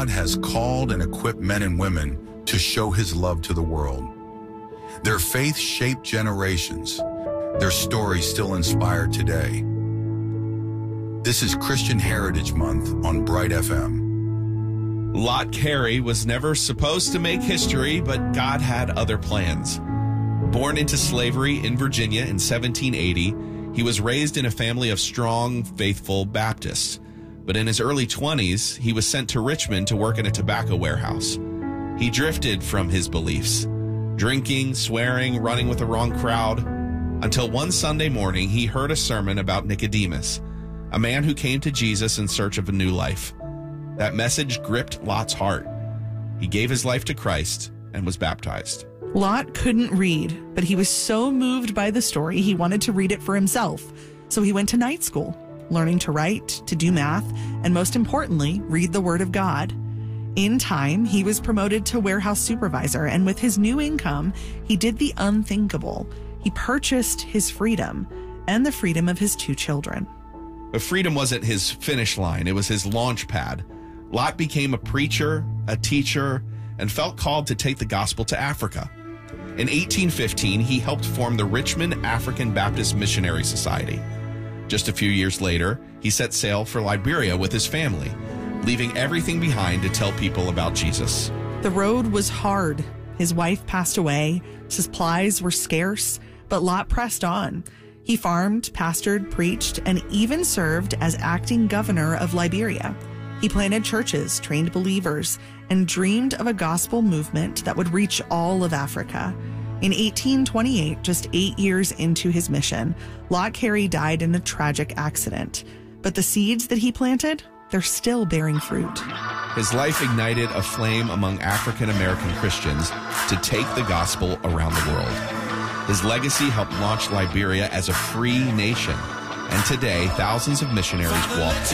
God has called and equipped men and women to show his love to the world. Their faith shaped generations. Their stories still inspire today. This is Christian Heritage Month on Bright FM. Lot Carey was never supposed to make history, but God had other plans. Born into slavery in Virginia in 1780, he was raised in a family of strong, faithful Baptists. But in his early 20s, he was sent to Richmond to work in a tobacco warehouse. He drifted from his beliefs, drinking, swearing, running with the wrong crowd, until one Sunday morning he heard a sermon about Nicodemus, a man who came to Jesus in search of a new life. That message gripped Lot's heart. He gave his life to Christ and was baptized. Lot couldn't read, but he was so moved by the story he wanted to read it for himself. So he went to night school, learning to write, to do math, and most importantly, read the Word of God. In time, he was promoted to warehouse supervisor, and with his new income, he did the unthinkable. He purchased his freedom and the freedom of his 2 children. But freedom wasn't his finish line. It was his launch pad. Lot became a preacher, a teacher, and felt called to take the gospel to Africa. In 1815, he helped form the Richmond African Baptist Missionary Society. Just a few years later, he set sail for Liberia with his family, leaving everything behind to tell people about Jesus. The road was hard. His wife passed away. Supplies were scarce, but Lot pressed on. He farmed, pastored, preached, and even served as acting governor of Liberia. He planted churches, trained believers, and dreamed of a gospel movement that would reach all of Africa. In 1828, just 8 years into his mission, Lot Carey died in a tragic accident. But the seeds that he planted, they're still bearing fruit. His life ignited a flame among African American Christians to take the gospel around the world. His legacy helped launch Liberia as a free nation. And today, thousands of missionaries walk